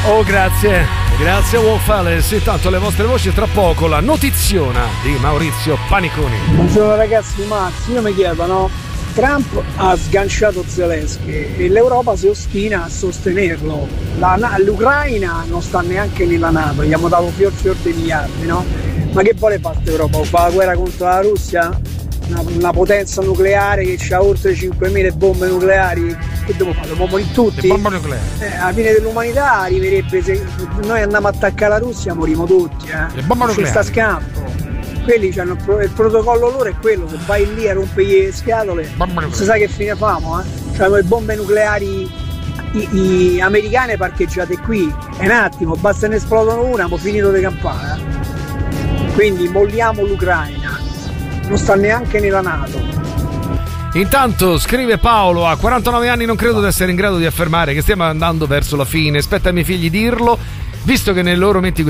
Oh, grazie Wolf Alice. Intanto le vostre voci, tra poco la notiziona di Maurizio Paniconi. Buongiorno ragazzi, Max, io mi chiedo, no? Trump ha sganciato Zelensky e l'Europa si ostina a sostenerlo. L'Ucraina non sta neanche nella NATO, gli abbiamo dato fior di miliardi, no? Ma che vuole fare l'Europa? Fa la guerra contro la Russia? Una potenza nucleare che ha oltre 5.000 bombe nucleari? Che devo fare? Dobbiamo morire tutti? Le bombe nucleari. Alla fine dell'umanità arriverebbe, se noi andiamo a attaccare la Russia morimo tutti, Le bombe nucleari. Non ci sta scampo. Quelli hanno il protocollo loro è quello, se vai lì a rompere le scatole non si sa che fine famo, C'hanno le bombe nucleari americane parcheggiate qui, è un attimo, basta ne esplodono una, abbiamo finito di campare. Quindi molliamo l'Ucraina, non sta neanche nella NATO. Intanto scrive Paolo: a 49 anni non credo di essere in grado di affermare che stiamo andando verso la fine, spetta ai miei figli dirlo, visto che nei loro menti